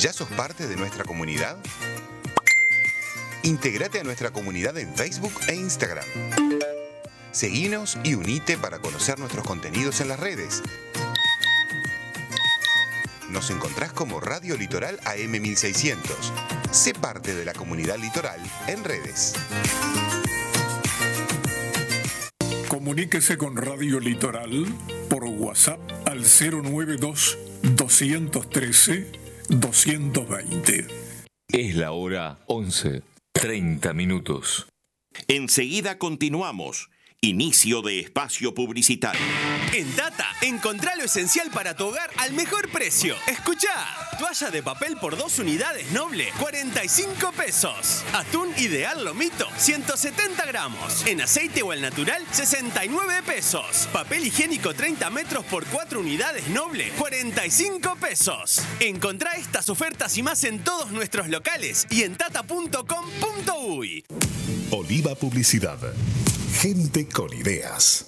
¿Ya sos parte de nuestra comunidad? Intégrate a nuestra comunidad en Facebook e Instagram. Seguinos y unite para conocer nuestros contenidos en las redes. Nos encontrás como Radio Litoral AM 1600. Sé parte de la comunidad litoral en redes. Comuníquese con Radio Litoral por WhatsApp al 092-213-220. Es la hora 11:30. Enseguida continuamos. Inicio de espacio publicitario. En Tata, encontrá lo esencial para tu hogar al mejor precio. Escuchá, toalla de papel por 2 unidades Noble, 45 pesos. Atún ideal lomito, 170 gramos. En aceite o al natural, 69 pesos. Papel higiénico 30 metros por 4 unidades Noble, 45 pesos. Encontrá estas ofertas y más en todos nuestros locales y en tata.com.uy. Oliva Publicidad. Gente con ideas.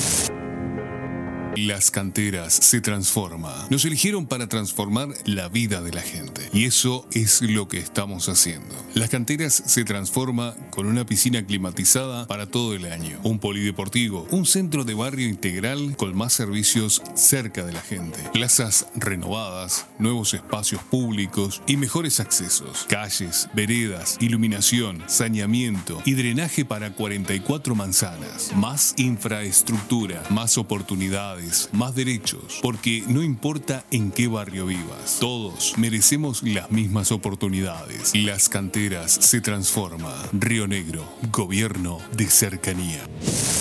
Las canteras se transforman. Nos eligieron para transformar la vida de la gente. Y eso es lo que estamos haciendo. Las canteras se transforma con una piscina climatizada para todo el año. Un polideportivo, un centro de barrio integral con más servicios cerca de la gente. Plazas renovadas, nuevos espacios públicos y mejores accesos. Calles, veredas, iluminación, saneamiento y drenaje para 44 manzanas. Más infraestructura, más oportunidades, más derechos, porque no importa en qué barrio vivas, todos merecemos las mismas oportunidades. Las canteras se transforman. Río Negro, Gobierno de Cercanía.